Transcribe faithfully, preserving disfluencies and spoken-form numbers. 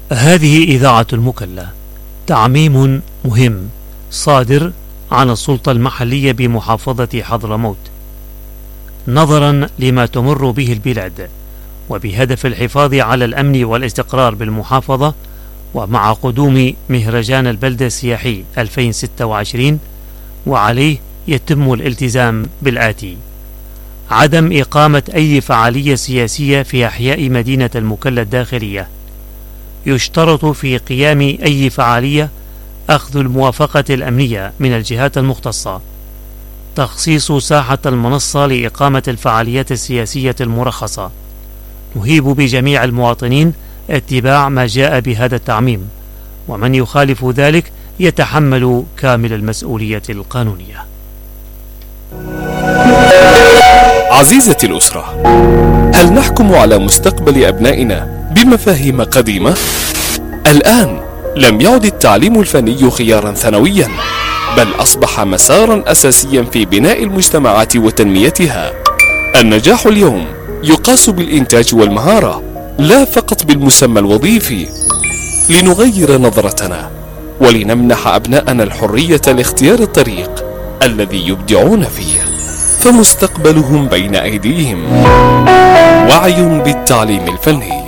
هذه إذاعة المكلا، تعميم مهم صادر عن السلطة المحلية بمحافظة حضرموت نظرا لما تمر به البلاد، وبهدف الحفاظ على الأمن والاستقرار بالمحافظة، ومع قدوم مهرجان البلدة السياحي ألفين وستة وعشرين، وعليه يتم الالتزام بالآتي: عدم إقامة أي فعالية سياسية في أحياء مدينة المكلا الداخلية. يشترط في قيام أي فعالية أخذ الموافقة الأمنية من الجهات المختصة. تخصيص ساحة المنصة لإقامة الفعاليات السياسية المرخصة. نهيب بجميع المواطنين اتباع ما جاء بهذا التعميم، ومن يخالف ذلك يتحمل كامل المسؤولية القانونية. عزيزتي الأسرة، هل نحكم على مستقبل أبنائنا بمفاهيم قديمة؟ الآن لم يعد التعليم الفني خيارا ثانويا، بل أصبح مسارا أساسيا في بناء المجتمعات وتنميتها. النجاح اليوم يقاس بالإنتاج والمهارة، لا فقط بالمسمى الوظيفي. لنغير نظرتنا ولنمنح أبناءنا الحرية لاختيار الطريق الذي يبدعون فيه، فمستقبلهم بين أيديهم. وعي بالتعليم الفني.